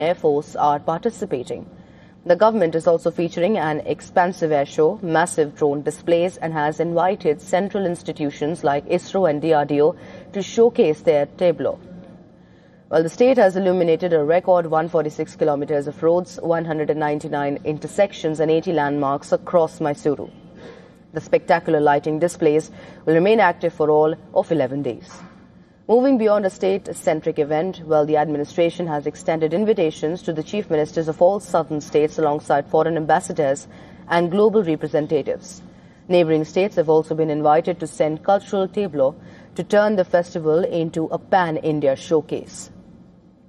Air Force are participating. The government is also featuring an expansive air show, massive drone displays, and has invited central institutions like ISRO and DRDO to showcase their tableau. Well, the state has illuminated a record 146 kilometers of roads, 199 intersections and 80 landmarks across Mysuru. The spectacular lighting displays will remain active for all of 11 days. Moving beyond a state-centric event, well, the administration has extended invitations to the chief ministers of all southern states alongside foreign ambassadors and global representatives. Neighbouring states have also been invited to send cultural tableau to turn the festival into a pan-India showcase.